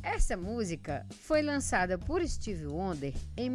Essa música foi lançada por Stevie Wonder em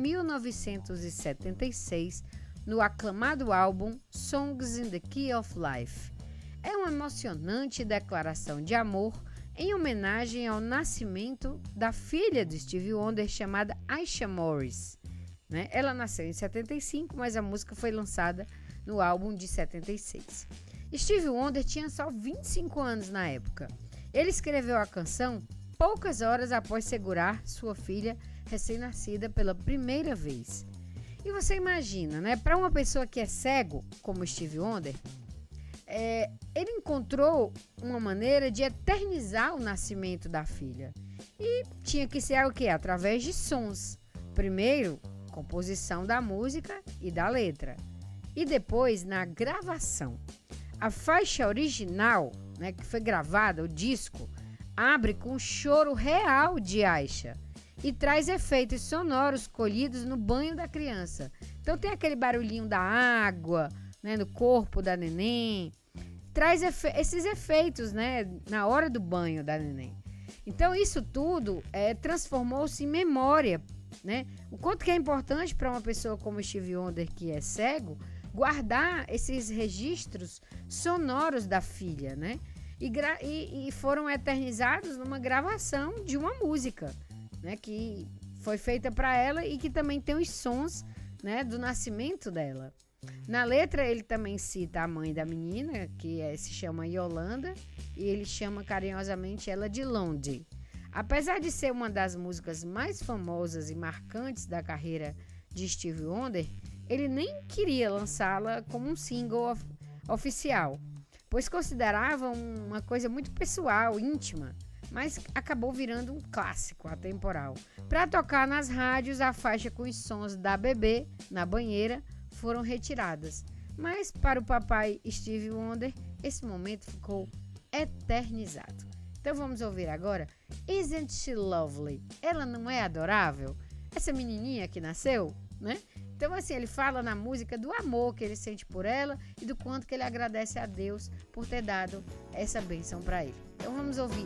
1976 no aclamado álbum Songs in the Key of Life. É uma emocionante declaração de amor em homenagem ao nascimento da filha do Stevie Wonder chamada Aisha Morris. Ela nasceu em 75, mas a música foi lançada no álbum de 76. Stevie Wonder tinha só 25 anos na época. Ele escreveu a canção poucas horas após segurar sua filha recém-nascida pela primeira vez. E você imagina, para uma pessoa que é cego, como Stevie Wonder, ele encontrou uma maneira de eternizar o nascimento da filha. E tinha que ser o quê? Através de sons. Primeiro, composição da música e da letra. E depois, na gravação. A faixa original, que foi gravada, o disco, abre com o choro real de Aisha e traz efeitos sonoros colhidos no banho da criança. Então tem aquele barulhinho da água, no corpo da neném. Traz esses efeitos, na hora do banho da neném. Então isso tudo transformou-se em memória, O quanto que é importante para uma pessoa como Stevie Wonder, que é cego, guardar esses registros sonoros da filha, E foram eternizados numa gravação de uma música, que foi feita para ela e que também tem os sons, do nascimento dela. Na letra ele também cita a mãe da menina, que se chama Yolanda, e ele chama carinhosamente ela de Londi. Apesar de ser uma das músicas mais famosas e marcantes da carreira de Stevie Wonder, ele nem queria lançá-la como um single oficial, pois considerava uma coisa muito pessoal, íntima, mas acabou virando um clássico atemporal. Para tocar nas rádios, a faixa com os sons da bebê na banheira foram retiradas, mas para o papai Stevie Wonder, esse momento ficou eternizado. Então vamos ouvir agora Isn't She Lovely? Ela não é adorável? Essa menininha que nasceu, Então assim, ele fala na música do amor que ele sente por ela e do quanto que ele agradece a Deus por ter dado essa bênção para ele. Então vamos ouvir